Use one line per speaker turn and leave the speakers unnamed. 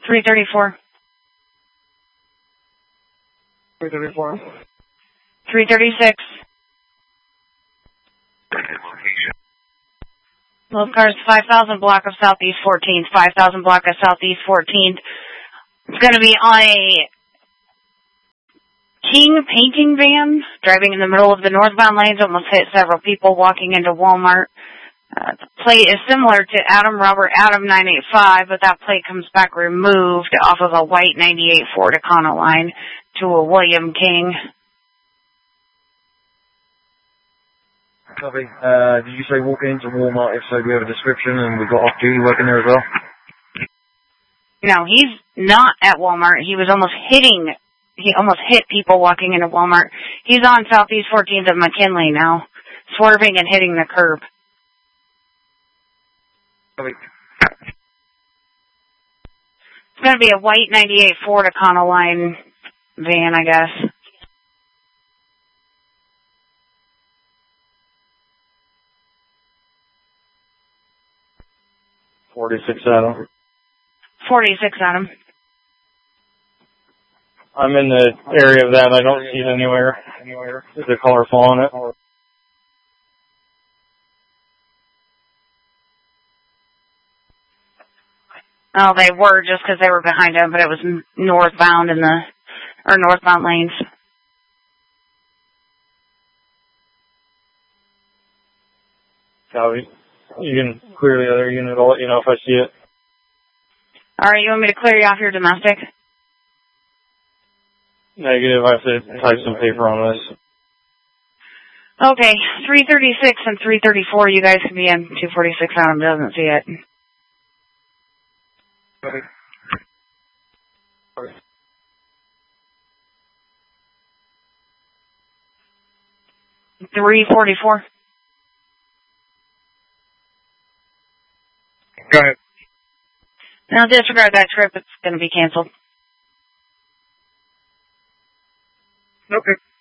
334.
334.
336. Those cars, 5,000 block of Southeast 14th, 5,000 block of Southeast 14th. It's going to be on a King painting van, driving in the middle of the northbound lanes, almost hit several people walking into Walmart. The plate is similar to Adam Robert Adam 985, but that plate comes back removed off of a white 98 Ford Econoline to a William King.
Copy. Did you say walking into Walmart? If so, we have a description and we've got off-duty working there as well?
No, he's not at Walmart. He almost hit people walking into Walmart. He's on Southeast 14th of McKinley now, swerving and hitting the curb.
Copy.
It's going to be a white 98 Ford Econoline van, I guess.
.46 Adam.
46 Adam.
I'm in the area of that. I don't see it anywhere. Is the colorful on it?
Oh, they were just because they were behind him, but it was northbound northbound lanes.
Copy. You can clear the other unit. I'll let you know if I see it.
All right, you want me to clear you off your domestic?
Negative. I have to type some paper on this.
Okay, 336 and 334, you guys can be in. 246 Adam doesn't see it.
Okay.
344.
Go ahead.
Now disregard that trip. It's going to be canceled.
Okay.